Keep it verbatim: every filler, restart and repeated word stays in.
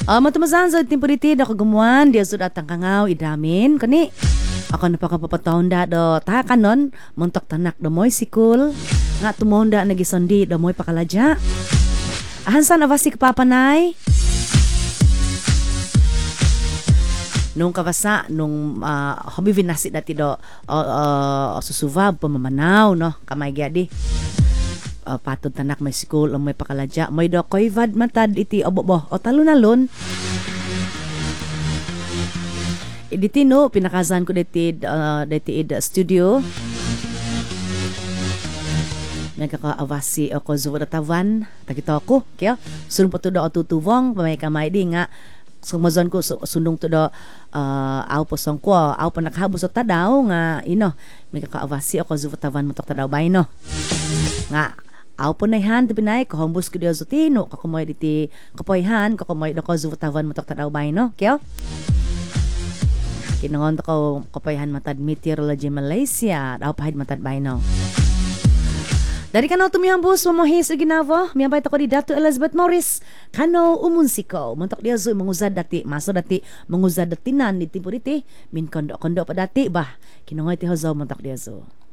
Ah, matumazan sa timpo diti da kagumuan dia sudah tangkangaw idamin kani. Ako na pakapapatawnda do ta kanon muntok tanak do moy sikul nga tumonda nagisondi do moy pakalaja. Ahansan avasi kapapanay. Nung kabasa nung uh, hobi vinasi dati do uh, uh, susuvab pamamanaw no kamay gyadi. Uh, patod tanak may school o may pakalaja may do koy vad matad iti obobo o talunalon diti no pinakazan ko diti uh, diti id studio nagkakaawasi o ko zuwa tavan tagito ako kaya sunod po to do tutubong pamay kamay di nga sumazon ko sundong to do uh, aw po song ko aw pa nakhabos ta daw nga ino may kakaawasi o ko zuwa tavan motok ta daw bay no nga aw po na ihan to pinay ko hombus ko diyo zutino kakumoy diti kapoyhan kakumoy do ko zuwa motok ta daw bay no kaya kinongon to ko kapoyhan matad Meteorology Malaysia daw pahid matad bay no. Dari kanaw tumiyang bus mamohis o ginavo miyambay to ko di Dato Elizabeth Morris kano umunsiko muntok diya zo manguzad dati maso dati manguzad datinan ni tipo diti min kondo kondo pa dati bah kinongoy ti hozo muntok diya zo